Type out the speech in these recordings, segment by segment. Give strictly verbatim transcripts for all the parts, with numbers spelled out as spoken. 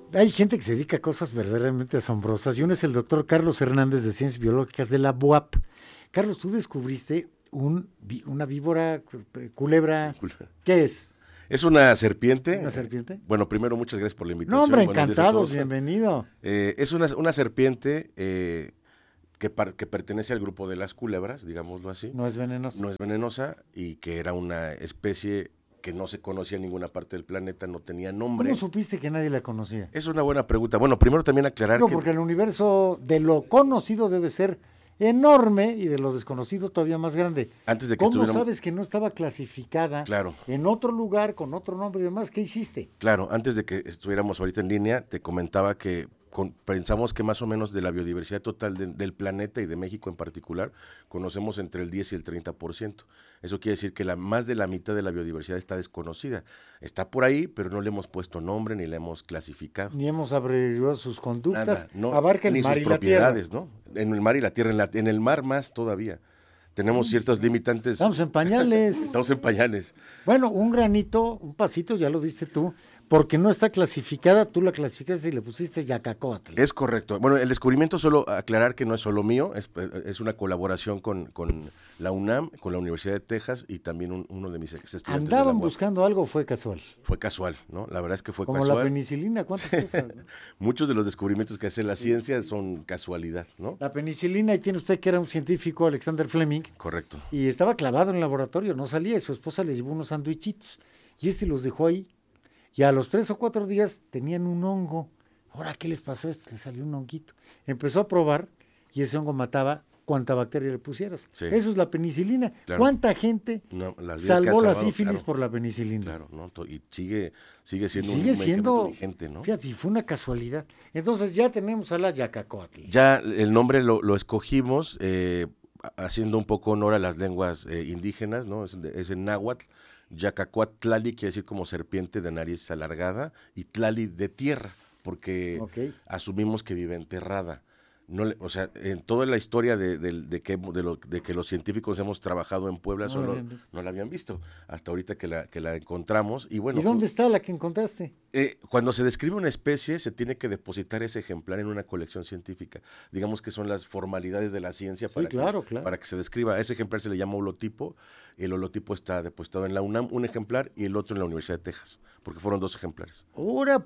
hay gente que se dedica a cosas verdaderamente asombrosas y uno es el doctor Carlos Hernández de Ciencias Biológicas de la B U A P. Carlos, tú descubriste un, una víbora, culebra, ¿qué es? Es una serpiente. ¿Una serpiente? Bueno, primero, muchas gracias por la invitación. No, hombre, Buenos encantados, bienvenido. Eh, es una, una serpiente eh, que, par, que pertenece al grupo de las culebras, digámoslo así. No es venenosa. No es venenosa y que era una especie que no se conocía en ninguna parte del planeta, no tenía nombre. ¿Cómo supiste que nadie la conocía? Es una buena pregunta. Bueno, primero también aclarar no, que... porque el universo de lo conocido debe ser enorme y de lo desconocido todavía más grande. Antes de que ¿Cómo estuviéramos... sabes que no estaba clasificada claro. en otro lugar con otro nombre y demás? ¿Qué hiciste? Claro, antes de que estuviéramos ahorita en línea, te comentaba que con, pensamos que más o menos de la biodiversidad total de, del planeta y de México en particular, conocemos entre el diez y el treinta por ciento. Eso quiere decir que la, más de la mitad de la biodiversidad está desconocida. Está por ahí, pero no le hemos puesto nombre ni la hemos clasificado. Ni hemos averiguado sus conductas. Nada, no, abarca el ni mar sus y propiedades, la tierra. ¿no? En el mar y la tierra, en, la, en el mar más todavía. Tenemos ciertos limitantes. Estamos en pañales. Estamos en pañales. Bueno, un granito, un pasito, ya lo diste tú, porque no está clasificada, tú la clasificaste y le pusiste Yacacoatl. Es correcto. Bueno, el descubrimiento, solo aclarar que no es solo mío, es, es una colaboración con, con la UNAM, con la Universidad de Texas y también un, uno de mis ex estudiantes. ¿Andaban de la buscando algo o fue casual? Fue casual, ¿no? La verdad es que fue Como casual. Como la penicilina, ¿cuántas sí. cosas? ¿No? Muchos de los descubrimientos que hace la ciencia son casualidad, ¿no? La penicilina, y tiene usted que era un científico, Alexander Fleming. Correcto. Y estaba clavado en el laboratorio, no salía, y su esposa le llevó unos sandwichitos, y este los dejó ahí. Y a los tres o cuatro días tenían un hongo. Ahora, ¿qué les pasó? Esto les salió un honguito. Empezó a probar y ese hongo mataba cuanta bacteria le pusieras. Sí. Eso es la penicilina. Claro. ¿Cuánta gente no, las salvó la sífilis claro. por la penicilina? Claro, ¿no? Y sigue, sigue siendo sigue un siendo, inteligente, ¿no? Fíjate, y fue una casualidad. Entonces ya tenemos a la Yacacoatl. Ya el nombre lo, lo escogimos eh, haciendo un poco honor a las lenguas eh, indígenas, ¿no? Es, es en náhuatl. Yacacoatlali quiere decir como serpiente de nariz alargada y tlali de tierra, porque okay. asumimos que vive enterrada. No le, o sea, en toda la historia de, de, de, que, de, lo, de que los científicos hemos trabajado en Puebla, no solo la no la habían visto, hasta ahorita que la, que la encontramos. ¿Y, bueno, ¿Y dónde pues, está la que encontraste? Eh, cuando se describe una especie, se tiene que depositar ese ejemplar en una colección científica. Digamos que son las formalidades de la ciencia para, sí, claro, que, claro. para que se describa. A ese ejemplar se le llama holotipo, el holotipo está depositado en la UNAM, un ejemplar, y el otro en la Universidad de Texas, porque fueron dos ejemplares. Ahora,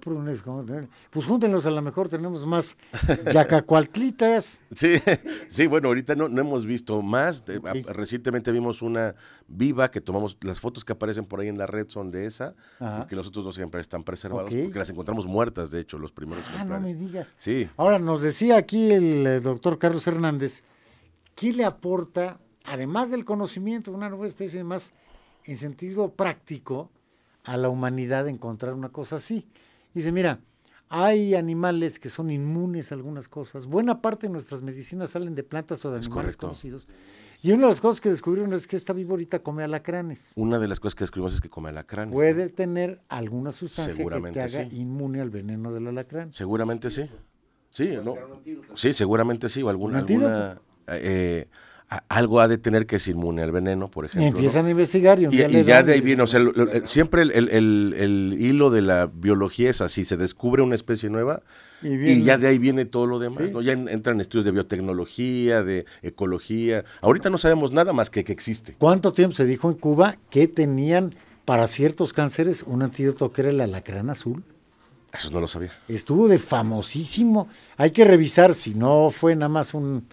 pues júntenlos, a lo mejor tenemos más yacacoatlitas. Sí, sí, bueno, ahorita no, no hemos visto más. Sí. Recientemente vimos una viva que tomamos, las fotos que aparecen por ahí en la red son de esa, Ajá. porque los otros dos ejemplares están preservados, okay. porque las encontramos muertas, de hecho, los primeros ah, ejemplares. No me digas. Sí. Ahora, nos decía aquí el eh, doctor Carlos Hernández, ¿qué le aporta, además del conocimiento, una nueva especie más en sentido práctico, a la humanidad encontrar una cosa así? Dice, mira, hay animales que son inmunes a algunas cosas. Buena parte de nuestras medicinas salen de plantas o de es animales correcto. Conocidos. Y una de las cosas que descubrieron es que esta víborita come alacranes. Una de las cosas que descubrimos es que come alacranes. Puede ¿no? tener alguna sustancia que te haga sí. inmune al veneno del alacrán. Seguramente sí. Sí, ¿no? Sí, seguramente sí. O alguna, alguna eh, algo ha de tener que es inmune al veneno, por ejemplo. Y empiezan ¿no? a investigar y un y, día y le ya dan de ahí viene, o sea, lo, lo, siempre el, el, el, el hilo de la biología es así, se descubre una especie nueva y, viene, y ya de ahí viene todo lo demás, sí. ¿no? Ya en, entran estudios de biotecnología, de ecología. Ahorita no sabemos nada más que que existe. ¿Cuánto tiempo se dijo en Cuba que tenían para ciertos cánceres un antídoto que era el alacrán azul? Eso no lo sabía. Estuvo de famosísimo. Hay que revisar si no fue nada más un...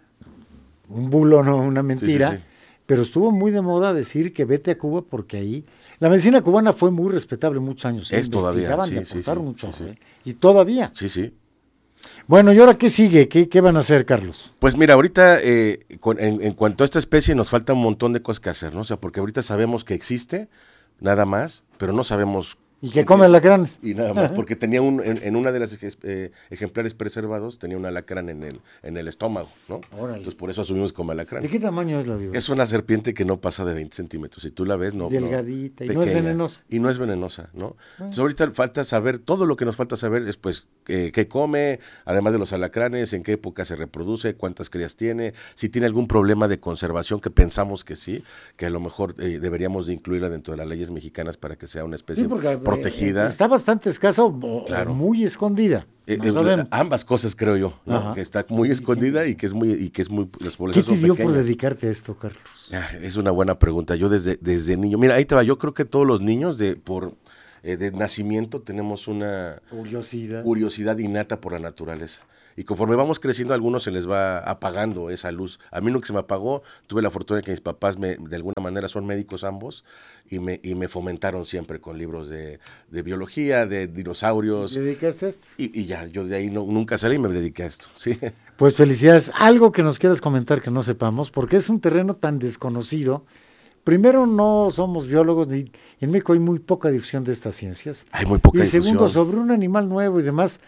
un bulo, no una mentira, sí, sí, sí. Pero estuvo muy de moda decir que vete a Cuba porque ahí la medicina cubana fue muy respetable muchos años. Es todavía, sí, y sí, sí, mucho, sí, sí. ¿eh? Y todavía. Sí, sí. Bueno, ¿y ahora qué sigue? ¿Qué, qué van a hacer, Carlos? Pues mira, ahorita eh, con, en, en cuanto a esta especie nos falta un montón de cosas que hacer, ¿no? O sea, porque ahorita sabemos que existe, nada más, pero no sabemos... Y que come alacranes. Y nada más, porque tenía un, en, en una de las eh, ejemplares preservados, tenía un alacrán en el, en el estómago, ¿no? Órale. Entonces por eso asumimos como alacrán. ¿De qué tamaño es la víbora? Es una serpiente que no pasa de veinte centímetros. Si tú la ves, no. Delgadita, no, y no es venenosa. Y no es venenosa, ¿no? Bueno. Entonces ahorita falta saber, todo lo que nos falta saber es pues eh, qué come, además de los alacranes, en qué época se reproduce, cuántas crías tiene, si tiene algún problema de conservación, que pensamos que sí, que a lo mejor eh, deberíamos de incluirla dentro de las leyes mexicanas para que sea una especie sí, porque, protegida. Eh, está bastante escasa o, claro. o muy escondida. Eh, no eh, ambas cosas creo yo, ¿no? Que está muy escondida y que es muy y que es muy las ¿Qué te dio por dedicarte a esto, Carlos? Es una buena pregunta. Yo desde desde niño, mira, ahí te va. Yo creo que todos los niños de por eh, de nacimiento tenemos una curiosidad curiosidad innata por la naturaleza. Y conforme vamos creciendo, a algunos se les va apagando esa luz. A mí nunca se me apagó. Tuve la fortuna de que mis papás, me, de alguna manera, son médicos ambos, y me, y me fomentaron siempre con libros de, de biología, de dinosaurios. ¿Te dedicaste a esto? Y, y ya, yo de ahí no, nunca salí y me dediqué a esto, ¿sí? Pues felicidades. Algo que nos quieras comentar que no sepamos, porque es un terreno tan desconocido. Primero, no somos biólogos, ni en México hay muy poca difusión de estas ciencias. Hay muy poca y difusión. Y segundo, sobre un animal nuevo y demás,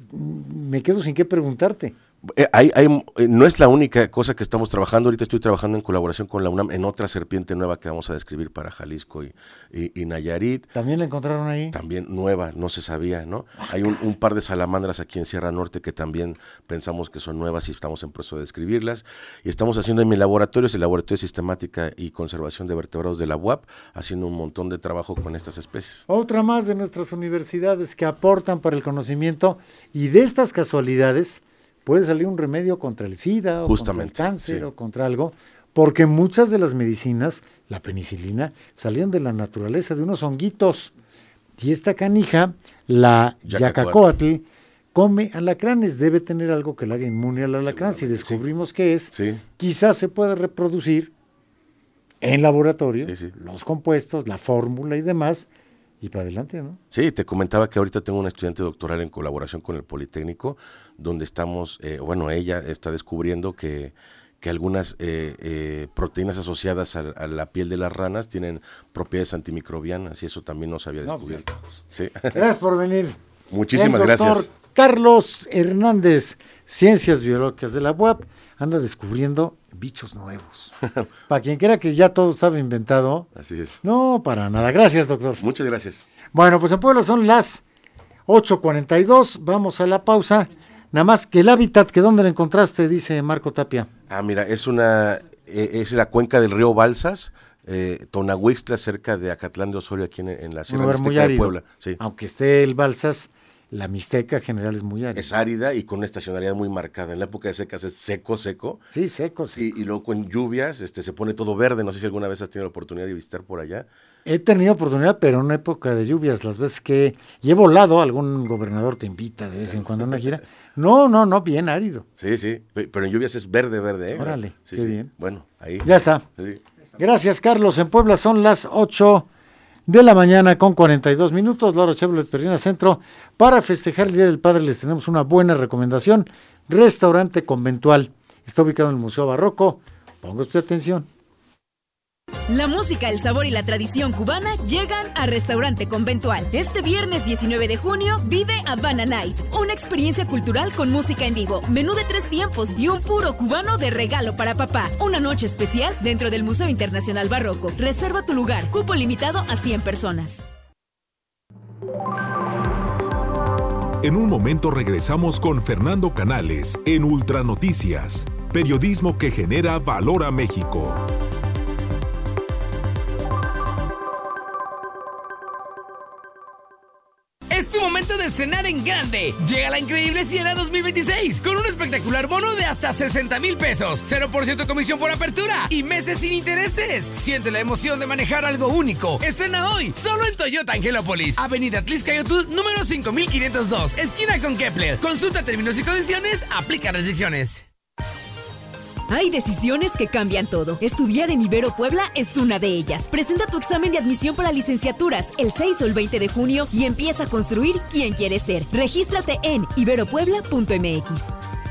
me quedo sin qué preguntarte. Eh, hay, hay, no es la única cosa que estamos trabajando. Ahorita estoy trabajando en colaboración con la UNAM en otra serpiente nueva que vamos a describir para Jalisco y, y, y Nayarit. ¿También la encontraron ahí? También nueva, no se sabía, ¿no? Ah, hay un, un par de salamandras aquí en Sierra Norte que también pensamos que son nuevas y estamos en proceso de describirlas. Y estamos haciendo en mi laboratorio, es el Laboratorio de Sistemática y Conservación de Vertebrados de la U A P, haciendo un montón de trabajo con estas especies. Otra más de nuestras universidades que aportan para el conocimiento, y de estas casualidades puede salir un remedio contra el SIDA o Justamente, contra el cáncer sí. o contra algo, porque muchas de las medicinas, la penicilina, salieron de la naturaleza, de unos honguitos. Y esta canija, la Yacacoatl, come alacranes, debe tener algo que la haga inmune al alacrán. Si descubrimos sí. qué es, sí. quizás se puede reproducir en laboratorio, sí, sí. los compuestos, la fórmula y demás, y para adelante, ¿no? Sí, te comentaba que ahorita tengo una estudiante doctoral en colaboración con el Politécnico, donde estamos, eh, bueno, ella está descubriendo que, que algunas eh, eh, proteínas asociadas a, a la piel de las ranas tienen propiedades antimicrobianas, y eso también no se había descubierto. No, pues sí. Gracias por venir. Muchísimas el doctor gracias. Carlos Hernández, Ciencias Biológicas de la U A P, anda descubriendo bichos nuevos. Para quien quiera que ya todo estaba inventado. Así es. No, para nada. Gracias, doctor. Muchas gracias. Bueno, pues en Puebla son las ocho cuarenta y dos. Vamos a la pausa. Nada más que el hábitat, que dónde lo encontraste, dice Marco Tapia. Ah, mira, es una, eh, es la cuenca del río Balsas, eh, Tonahuixtla, cerca de Acatlán de Osorio, aquí en, en la Sierra Mixteca de Puebla. Sí. Aunque esté el Balsas, la Mixteca en general es muy árida. Es árida y con una estacionalidad muy marcada. En la época de secas es seco, seco. Sí, seco, seco. Y, y luego con lluvias este, se pone todo verde. No sé si alguna vez has tenido la oportunidad de visitar por allá. He tenido oportunidad, pero en una época de lluvias, las veces que y he volado, algún gobernador te invita de vez en cuando a una gira. No, no, no, bien árido. Sí, sí, pero en lluvias es verde, verde. ¿eh? Órale, sí, qué sí. bien. Bueno, ahí. Ya está. Sí. Gracias, Carlos. En Puebla son las ocho de la mañana con cuarenta y dos minutos. Laura Chevrolet Perrina Centro. Para festejar el Día del Padre les tenemos una buena recomendación. Restaurante Conventual. Está ubicado en el Museo Barroco. Ponga usted atención. La música, el sabor y la tradición cubana llegan a Restaurante Conventual. Este viernes diecinueve de junio vive Habana Night, una experiencia cultural con música en vivo, menú de tres tiempos y un puro cubano de regalo para papá. Una noche especial dentro del Museo Internacional Barroco. Reserva tu lugar, cupo limitado a cien personas. En un momento regresamos con Fernando Canales en Ultra Noticias, periodismo que genera valor a México. Es tu momento de estrenar en grande. Llega la increíble Siena dos mil veintiséis con un espectacular bono de hasta sesenta mil pesos, cero por ciento comisión por apertura y meses sin intereses. Siente la emoción de manejar algo único. Estrena hoy, solo en Toyota Angelópolis, Avenida Tliscayotl, número cinco mil quinientos dos, esquina con Kepler. Consulta términos y condiciones, aplica restricciones. Hay decisiones que cambian todo. Estudiar en Ibero Puebla es una de ellas. Presenta tu examen de admisión para licenciaturas el seis o el veinte de junio y empieza a construir quién quieres ser. Regístrate en ibero puebla punto m x.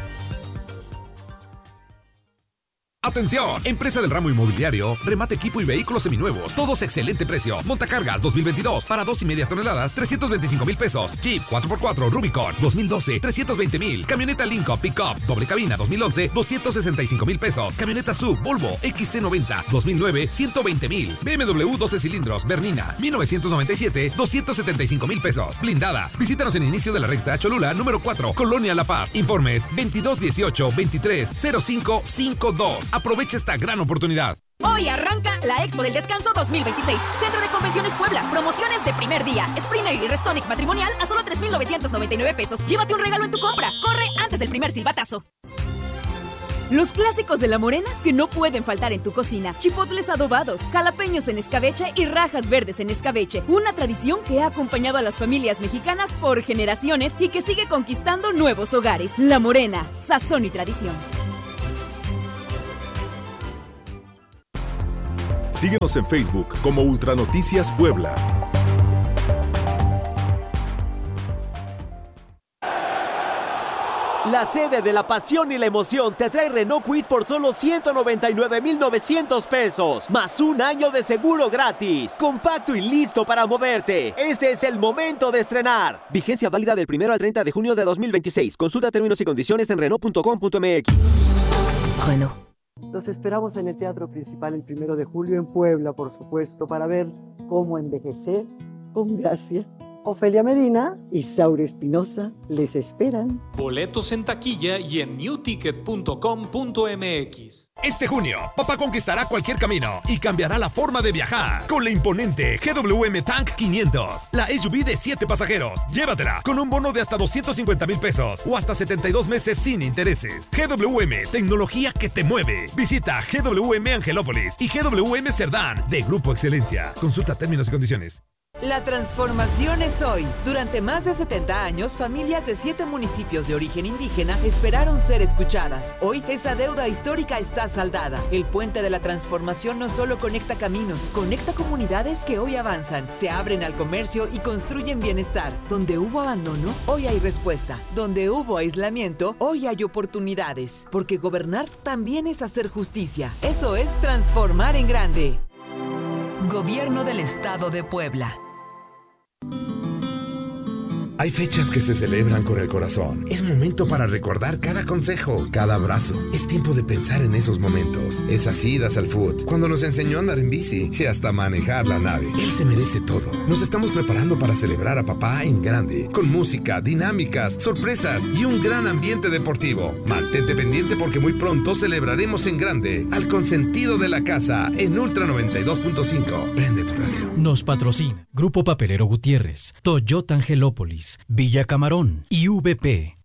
Atención, empresa del ramo inmobiliario, remate equipo y vehículos seminuevos, todos excelente precio. Montacargas dos mil veintidós para dos y media toneladas, trescientos veinticinco mil pesos. Jeep cuatro por cuatro Rubicon dos mil doce, trescientos veinte mil. Camioneta Lincoln Pickup doble cabina dos mil once, doscientos sesenta y cinco mil pesos. Camioneta Sub Volvo X C noventa dos mil nueve, ciento veinte mil. B M W doce cilindros Bernina mil novecientos noventa y siete, doscientos setenta y cinco mil pesos. Blindada. Visítanos en inicio de la recta Cholula número cuatro, Colonia La Paz. Informes veintidós dieciocho veintitrés cero cinco cincuenta y dos. Aprovecha esta gran oportunidad. Hoy arranca la Expo del Descanso dos mil veintiséis. Centro de Convenciones Puebla. Promociones de primer día. Sprint Air y Restonic matrimonial a solo tres mil novecientos noventa y nueve pesos. Llévate un regalo en tu compra. Corre antes del primer silbatazo. Los clásicos de La Morena que no pueden faltar en tu cocina. Chipotles adobados, jalapeños en escabeche y rajas verdes en escabeche. Una tradición que ha acompañado a las familias mexicanas por generaciones y que sigue conquistando nuevos hogares. La Morena, sazón y tradición. Síguenos en Facebook como Ultranoticias Puebla. La sede de la pasión y la emoción te trae Renault Kwid por solo ciento noventa y nueve mil novecientos pesos, más un año de seguro gratis. Compacto y listo para moverte. Este es el momento de estrenar. Vigencia válida del primero al treinta de junio de dos mil veintiséis. Consulta términos y condiciones en Renault punto com punto m x. Renault. Los esperamos en el Teatro Principal el primero de julio en Puebla, por supuesto, para ver cómo envejecer con gracia. Ofelia Medina y Saura Espinosa les esperan. Boletos en taquilla y en new ticket punto com punto m x. Este junio, papá conquistará cualquier camino y cambiará la forma de viajar con la imponente G W M Tank quinientos, la S U V de siete pasajeros. Llévatela con un bono de hasta doscientos cincuenta mil pesos o hasta setenta y dos meses sin intereses. G W M, tecnología que te mueve. Visita G W M Angelópolis y G W M Cerdán de Grupo Excelencia. Consulta términos y condiciones. La transformación es hoy. Durante más de setenta años, familias de siete municipios de origen indígena esperaron ser escuchadas. Hoy, esa deuda histórica está saldada. El puente de la transformación no solo conecta caminos, conecta comunidades que hoy avanzan, se abren al comercio y construyen bienestar. Donde hubo abandono, hoy hay respuesta. Donde hubo aislamiento, hoy hay oportunidades. Porque gobernar también es hacer justicia. Eso es transformar en grande. Gobierno del Estado de Puebla. Hay fechas que se celebran con el corazón. Es momento para recordar cada consejo, cada abrazo. Es tiempo de pensar en esos momentos. Esas idas al foot, cuando nos enseñó a andar en bici y hasta manejar la nave. Él se merece todo. Nos estamos preparando para celebrar a papá en grande, con música, dinámicas, sorpresas y un gran ambiente deportivo. Mantente pendiente porque muy pronto celebraremos en grande al consentido de la casa en Ultra noventa y dos punto cinco. Prende tu radio. Nos patrocina Grupo Papelero Gutiérrez, Toyota Angelópolis, Villa Camarón y V P.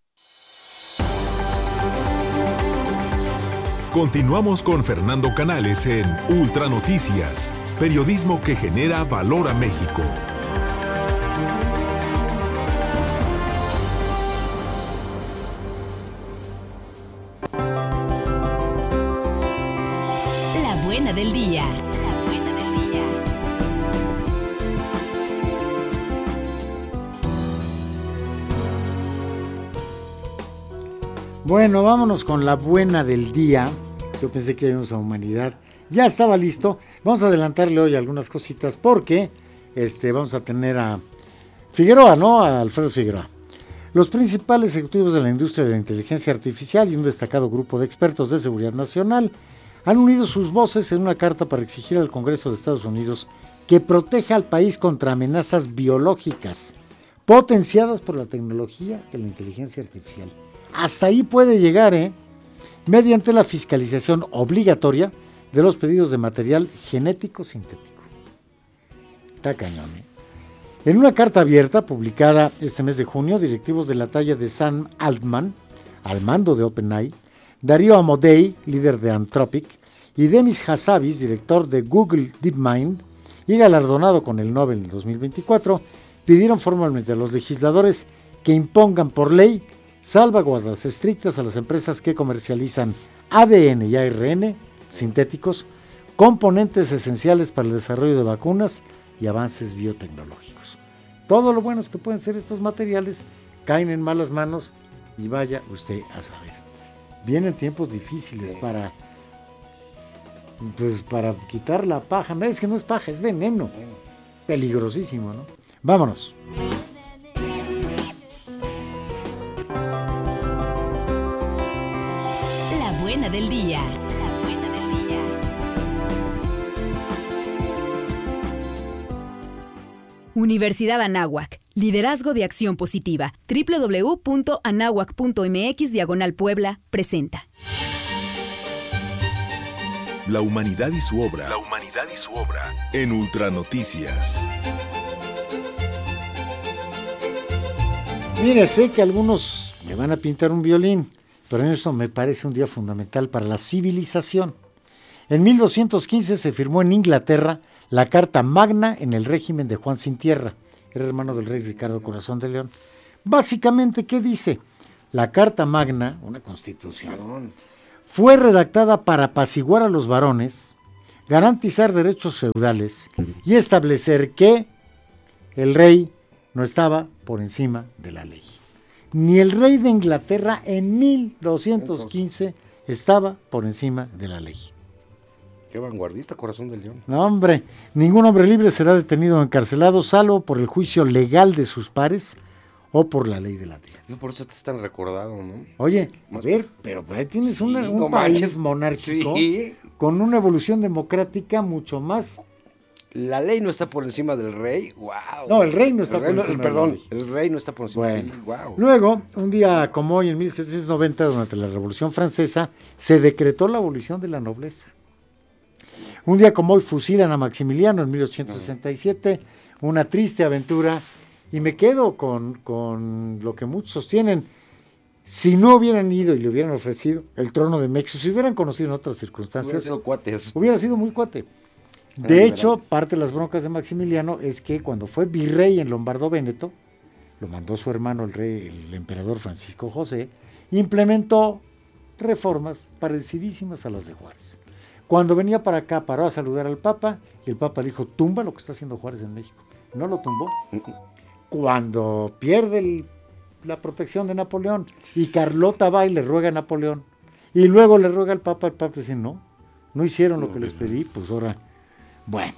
Continuamos con Fernando Canales en Ultranoticias, periodismo que genera valor a México. La buena del día. La buena del día. Bueno, vámonos con la buena del día. Yo pensé que íbamos a humanidad. Ya estaba listo. Vamos a adelantarle hoy algunas cositas porque este, vamos a tener a Figueroa, ¿no? A Alfredo Figueroa. Los principales ejecutivos de la industria de la inteligencia artificial y un destacado grupo de expertos de seguridad nacional han unido sus voces en una carta para exigir al Congreso de Estados Unidos que proteja al país contra amenazas biológicas potenciadas por la tecnología de la inteligencia artificial. Hasta ahí puede llegar, ¿eh? Mediante la fiscalización obligatoria de los pedidos de material genético sintético. Está cañón, ¿eh? En una carta abierta publicada este mes de junio, directivos de la talla de Sam Altman, al mando de OpenAI, Darío Amodei, líder de Anthropic, y Demis Hassabis, director de Google DeepMind y galardonado con el Nobel en dos mil veinticuatro, pidieron formalmente a los legisladores que impongan por ley salvaguardas estrictas a las empresas que comercializan A D N y A R N sintéticos, componentes esenciales para el desarrollo de vacunas y avances biotecnológicos. Todo lo bueno es que pueden ser estos materiales, caen en malas manos y vaya usted a saber. Vienen tiempos difíciles para, pues, para quitar la paja. No, es que no es paja, es veneno. Peligrosísimo, ¿no? Vámonos. La buena del día. La buena del día. Universidad Anáhuac. Liderazgo de acción positiva. doble u doble u doble u punto anáhuac punto m x diagonal Puebla presenta. La humanidad y su obra. La humanidad y su obra. En Ultranoticias. Mire, sé que algunos me van a pintar un violín, pero eso me parece un día fundamental para la civilización. En mil doscientos quince se firmó en Inglaterra la Carta Magna en el régimen de Juan Sin Tierra. Era hermano del rey Ricardo Corazón de León. Básicamente, ¿qué dice? La Carta Magna, una constitución, fue redactada para apaciguar a los varones, garantizar derechos feudales y establecer que el rey no estaba por encima de la ley. Ni el rey de Inglaterra en mil doscientos quince estaba por encima de la ley. Qué vanguardista, Corazón de León. No, hombre, ningún hombre libre será detenido o encarcelado salvo por el juicio legal de sus pares o por la ley de la tierra. Yo por eso te es tan recordado, ¿no? Oye, a ver, pero ahí tienes una, Sí, un no país manches. monárquico Sí. con una evolución democrática mucho más. La ley no está por encima del rey, wow. No, el rey no está El por rey no- encima Perdón, de la ley. el rey no está por encima, Bueno, sí, wow. luego, un día como hoy, en mil setecientos noventa, durante la Revolución Francesa, se decretó la abolición de la nobleza. Un día como hoy fusilan a Maximiliano en mil ochocientos sesenta y siete, una triste aventura, y me quedo con, con lo que muchos sostienen. Si no hubieran ido y le hubieran ofrecido el trono de México, si hubieran conocido en otras circunstancias, Hubiera sido cuates. hubiera sido muy cuate. Eran De hecho, liberales. parte de las broncas de Maximiliano es que cuando fue virrey en Lombardo Véneto, lo mandó su hermano el rey, el emperador Francisco José, implementó reformas parecidísimas a las de Juárez. Cuando venía para acá, paró a saludar al Papa, y el Papa dijo, tumba lo que está haciendo Juárez en México. No lo tumbó. Cuando pierde el- la protección de Napoleón, y Carlota va y le ruega a Napoleón, y luego le ruega al Papa, el Papa dice, no, no hicieron lo que les pedí, pues ahora, bueno.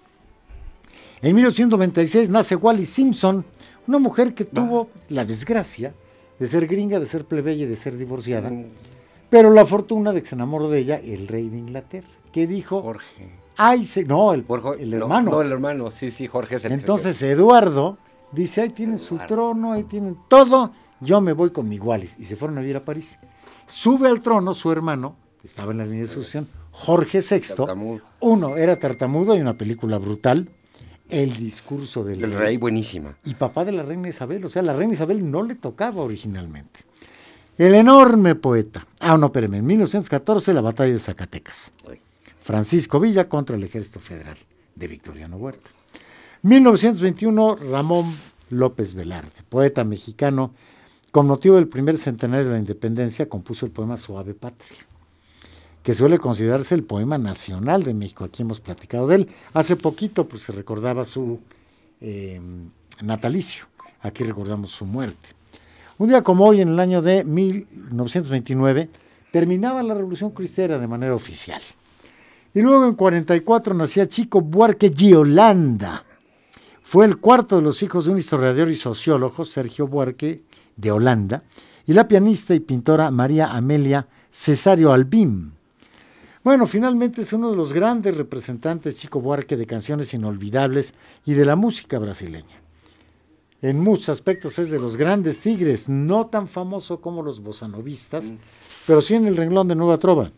En mil ochocientos noventa y seis nace Wally Simpson, una mujer que tuvo la desgracia de ser gringa, de ser plebeya y de ser divorciada, pero la fortuna de que se enamoró de ella el rey de Inglaterra, que dijo, Jorge. ay, se, no, el, Jorge, el no, hermano. No, el hermano, sí, sí, Jorge es el que se Entonces Eduardo dice, ahí tienen su trono, ahí tienen todo, yo me voy con mi Wallis. Y se fueron a vivir a París. Sube al trono su hermano, estaba en la línea de sucesión, Jorge sexto. Tartamudo. Uno, era tartamudo, hay una película brutal, El discurso del El rey, buenísima. Y papá de la reina Isabel, o sea, la reina Isabel no le tocaba originalmente. El enorme poeta. Ah, no, espérame, en mil novecientos catorce la batalla de Zacatecas. Francisco Villa contra el Ejército Federal de Victoriano Huerta. mil novecientos veintiuno, Ramón López Velarde, poeta mexicano, con motivo del primer centenario de la independencia, compuso el poema Suave Patria, que suele considerarse el poema nacional de México. Aquí hemos platicado de él. Hace poquito pues, se recordaba su eh, natalicio. Aquí recordamos su muerte. Un día como hoy, en el año de mil novecientos veintinueve, terminaba la Revolución Cristera de manera oficial. Y luego en cuarenta y cuatro nacía Chico Buarque Giolanda. Fue el cuarto de los hijos de un historiador y sociólogo, Sergio Buarque de Holanda, y la pianista y pintora María Amelia Cesario Albim. Bueno, finalmente es uno de los grandes representantes, Chico Buarque, de canciones inolvidables y de la música brasileña. En muchos aspectos es de los grandes tigres, no tan famoso como los bossanovistas, mm. pero sí en el renglón de Nueva Trova.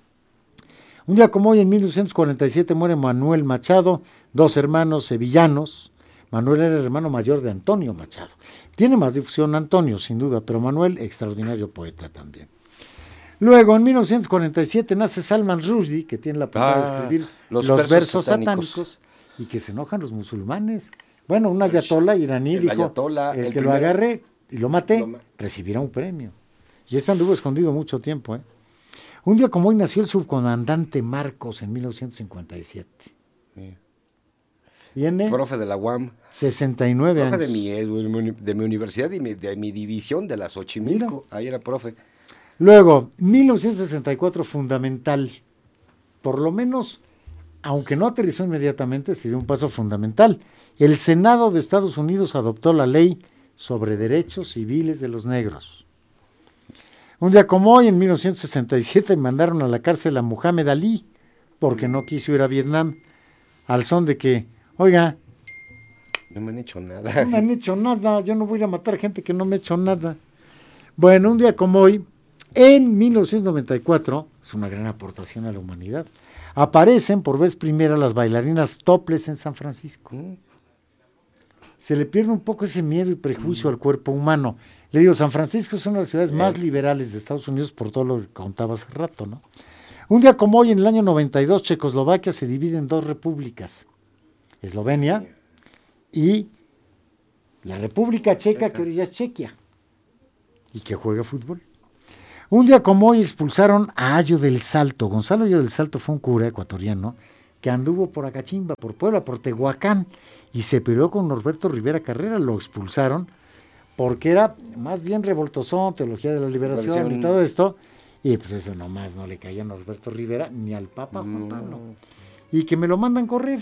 Un día como hoy, en mil novecientos cuarenta y siete, muere Manuel Machado, dos hermanos sevillanos. Manuel era el hermano mayor de Antonio Machado. Tiene más difusión Antonio, sin duda, pero Manuel, extraordinario poeta también. Luego, en mil novecientos cuarenta y siete, nace Salman Rushdie, que tiene la oportunidad Ah, de escribir los los, versos versos satánicos. satánicos, y que se enojan los musulmanes. Bueno, un ayatolá iraní El dijo, ayatolá, el, el que primero- lo agarre y lo mate, Lo ma- recibirá un premio. Y este anduvo escondido mucho tiempo. ¿eh? Un día como hoy nació el subcomandante Marcos en mil novecientos cincuenta y siete. Sí. Tiene Profe de la U A M. sesenta y nueve Profe años. de mi, edu- de mi universidad y mi- de mi división de la Xochimilco. Ahí era profe. Luego, mil novecientos sesenta y cuatro, fundamental. Por lo menos, aunque no aterrizó inmediatamente, se dio un paso fundamental. El Senado de Estados Unidos adoptó la ley sobre derechos civiles de los negros. Un día como hoy, en mil novecientos sesenta y siete, mandaron a la cárcel a Muhammad Ali porque no quiso ir a Vietnam, al son de que, oiga, No me han hecho nada. no me han hecho nada, yo no voy a ir a matar gente que no me ha hecho nada. Bueno, un día como hoy, en mil novecientos noventa y cuatro, es una gran aportación a la humanidad, Aparecen por vez primera las bailarinas topless en San Francisco. Se le pierde un poco ese miedo y prejuicio al cuerpo humano. Le digo, San Francisco es una de las ciudades más liberales de Estados Unidos por todo lo que contaba hace rato, ¿no? Un día como hoy, en el año noventa y dos, Checoslovaquia se divide en dos repúblicas. Eslovenia y la República Checa, que hoy ya es Chequia, y que juega fútbol. Un día como hoy expulsaron a Ayo del Salto. Gonzalo Ayo del Salto fue un cura ecuatoriano que anduvo por Acachimba, por Puebla, por Tehuacán, y se peleó con Norberto Rivera Carrera. Lo expulsaron porque era más bien revoltosón, teología de la liberación, liberación. y todo esto, y pues eso nomás no le caía a Norberto Rivera ni al Papa Juan Pablo. Y que me lo mandan correr.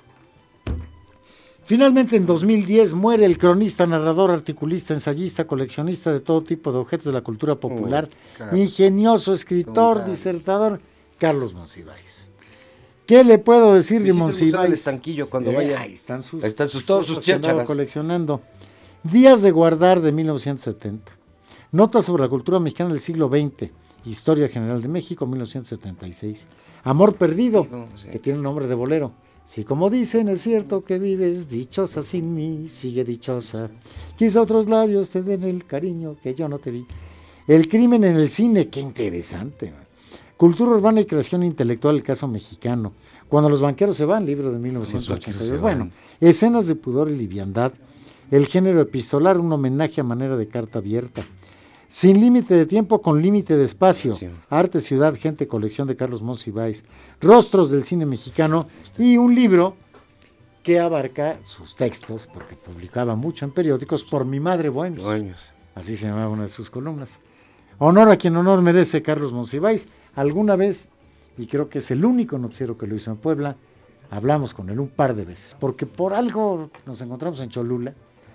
Finalmente, en dos mil diez, muere el cronista, narrador, articulista, ensayista, coleccionista de todo tipo de objetos de la cultura popular, oh, ingenioso, escritor, disertador, Carlos Monsiváis. ¿Qué le puedo decir de Monsiváis? El estanquillo cuando eh, vaya. Ahí están sus, ahí están sus todos sus chácharas. Coleccionando. Días de guardar de mil novecientos setenta. Notas sobre la cultura mexicana del siglo veinte. Historia General de México, mil novecientos setenta y seis. Amor perdido, no, sí. que tiene nombre de bolero. Si como dicen es cierto que vives dichosa sin mí, sigue dichosa. Quizá otros labios te den el cariño que yo no te di. El crimen en el cine, qué interesante. Cultura urbana y creación intelectual, el caso mexicano. Cuando los banqueros se van, libro de mil novecientos ochenta y dos. Bueno, escenas de pudor y liviandad. El género epistolar, un homenaje a manera de carta abierta. Sin límite de tiempo, con límite de espacio. Sí. Arte, ciudad, gente, colección de Carlos Monsiváis. Rostros del cine mexicano. Y un libro que abarca sus textos, porque publicaba mucho en periódicos, Por mi madre Bohemios. Bohemios. Así se llamaba una de sus columnas. Honor a quien honor merece, Carlos Monsiváis. Alguna vez, y creo que es el único noticiero que lo hizo en Puebla, hablamos con él un par de veces, porque por algo nos encontramos en Cholula.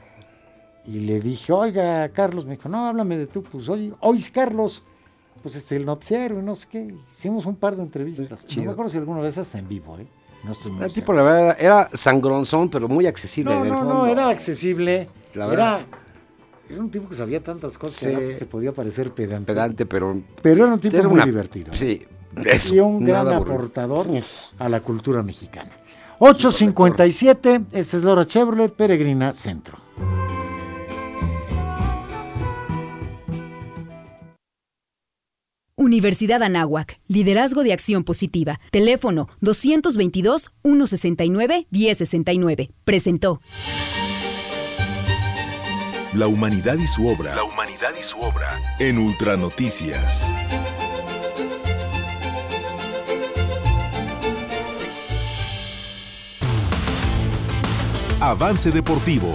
Y le dije, oiga, Carlos, me dijo, no, háblame de tú, pues, oye, oye, Carlos, pues este, el noticiero y no sé qué. Hicimos un par de entrevistas. No me acuerdo si alguna vez hasta en vivo, ¿eh? No estoy muy El tipo, la verdad, era sangronzón, pero muy accesible. No, en el no, fondo. no, era accesible. La era, era un tipo que sabía tantas cosas sí, que te podía parecer pedante. Pedante, pero... Pero era un tipo era muy una, divertido. Sí, eso. Y un gran aportador a la cultura mexicana. ocho cincuenta y siete, esta es la hora Chevrolet Peregrina Centro. Universidad Anáhuac, liderazgo de acción positiva. Teléfono doscientos veintidós, ciento sesenta y nueve, diez sesenta y nueve. Presentó. La humanidad y su obra. La humanidad y su obra. En Ultranoticias. Avance deportivo.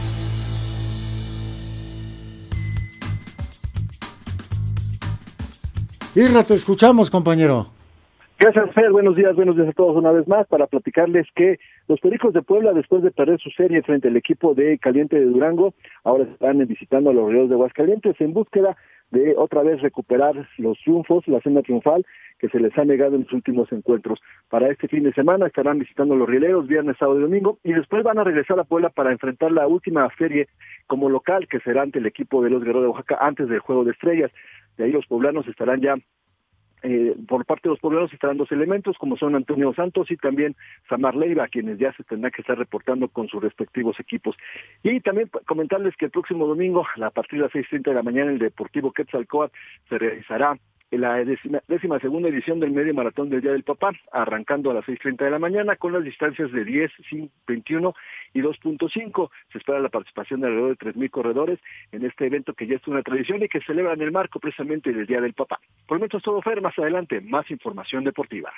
Irra, te escuchamos, compañero. Gracias, Fer. Buenos días, buenos días a todos una vez más para platicarles que los Pericos de Puebla, después de perder su serie frente al equipo de Caliente de Durango, ahora están visitando a los Rayados de Aguascalientes en búsqueda de otra vez recuperar los triunfos, la senda triunfal que se les ha negado en los últimos encuentros. Para este fin de semana estarán visitando a los Rieleros viernes, sábado y domingo, y después van a regresar a Puebla para enfrentar la última serie como local, que será ante el equipo de los Guerreros de Oaxaca antes del Juego de Estrellas. De ahí los poblanos estarán ya Eh, por parte de los poblanos estarán dos elementos, como son Antonio Santos y también Samar Leiva, quienes ya se tendrán que estar reportando con sus respectivos equipos. Y también comentarles que el próximo domingo, a partir de las seis treinta de la mañana, el Deportivo Quetzalcóatl se realizará la décima, décima segunda edición del medio maratón del Día del Papá, arrancando a las seis treinta de la mañana con las distancias de diez, veintiuno y dos punto cinco. Se espera la participación de alrededor de tres mil corredores en este evento que ya es una tradición y que celebra en el marco precisamente del Día del Papá. Por lo menos todo, Fer, más adelante, más información deportiva.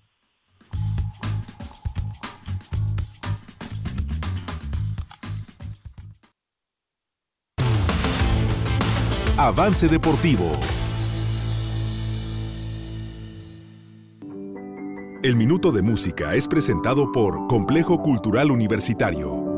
Avance deportivo. El Minuto de Música es presentado por Complejo Cultural Universitario.